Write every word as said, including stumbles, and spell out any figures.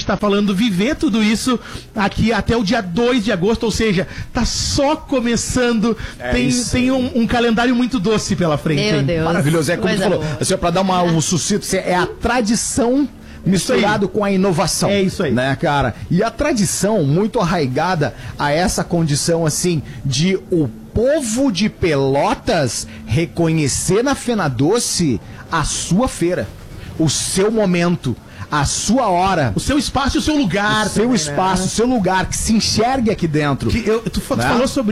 tá falando, viver tudo isso aqui até o dia dois de agosto, ou seja, tá só começando, é tem, tem um, um calendário muito doce pela frente. Meu hein? Deus. Maravilhoso, é como tu falou, assim, pra dar uma, um suscito, é a tradição misturado com a inovação. É isso aí. Né, cara? E a tradição muito arraigada a essa condição, assim, de o povo de Pelotas reconhecer na Fena Doce a sua feira, o seu momento, a sua hora. O seu espaço e o seu lugar. O seu também, espaço, né? o seu lugar, que se enxergue aqui dentro. Que eu, tu, tu né? falou sobre